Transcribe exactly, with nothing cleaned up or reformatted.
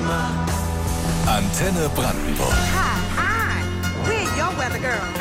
Antenne Brandenburg. Hi, hi. We're your weather girl.